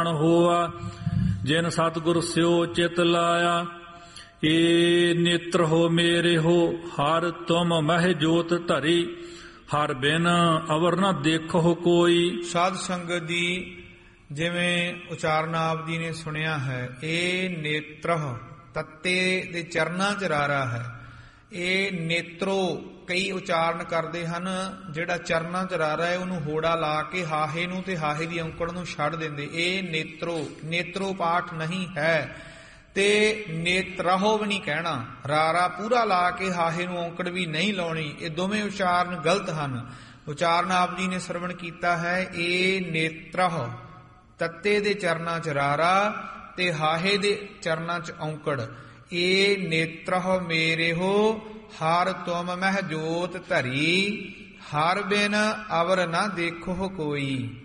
ਹੋਆ ਜਿਨ ਸਤਿਗੁਰ ਸਿਓ ਚਿਤ ਲਾਇਆ। ਏ ਨੇਤਰ ਹੋ ਮੇਰੇ ਹੋ ਹਰ ਤੁਮ ਮਹਿ ਜੋਤ ਧਰੀ ਹਰ ਬਿਨ ਅਵਰ ਨਾ ਦੇਖੋ ਕੋਈ। ਸਾਧ ਸੰਗਤ ਦੀ ਜਿਵੇਂ ਉਚਾਰਨ ਆਪ ਜੀ ਨੇ ਸੁਣਿਆ ਹੈ, ਇਹ ਨੇਤਰਹ ਤੱਤੇ ਦੇ ਚਰਨਾਂ ਚ ਰਾਰਾ ਹੈ। ਇਹ ਨੇਤਰੋ ਕਈ ਉਚਾਰਨ ਕਰਦੇ ਹਨ, ਜਿਹੜਾ ਚਰਨਾਂ ਚ ਰਾਰਾ ਹੈ ਉਹਨੂੰ ਹੋੜਾ ਲਾ ਕੇ ਹਾਹੇ ਨੂੰ ਤੇ ਹਾਹੇ ਦੀ ਔਂਕੜ ਨੂੰ ਛੱਡ ਦਿੰਦੇ। ਇਹ ਨੇਤਰੋ ਪਾਠ ਨਹੀਂ ਹੈ ਤੇ ਨੇਤਰਹੋ ਵੀ ਨਹੀਂ ਕਹਿਣਾ। ਰਾਰਾ ਪੂਰਾ ਲਾ ਕੇ ਹਾਹੇ ਨੂੰ ਔਂਕੜ ਵੀ ਨਹੀਂ ਲਾਉਣੀ। ਇਹ ਦੋਵੇਂ ਉਚਾਰਨ ਗਲਤ ਹਨ। ਉਚਾਰਨ ਆਪ ਜੀ ਨੇ ਸਰਵਣ ਕੀਤਾ ਹੈ, ਇਹ ਨੇਤਰਹ ਤੱਤੇ ਦੇ ਚਰਨਾਂ ਚ ਰਾਰਾ ਤੇ ਹਾਹੇ ਦੇ ਚਰਨਾਂ ਚ ਔਂਕੜ। ਏ ਨੇਤਰਹ ਮੇਰੇ ਹੋ ਹਰ ਤੁਮ ਮਹਿ ਜੋਤ ਧਰੀ ਹਰ ਬਿਨ ਅਵਰ ਨਾ ਦੇਖੋ ਕੋਈ।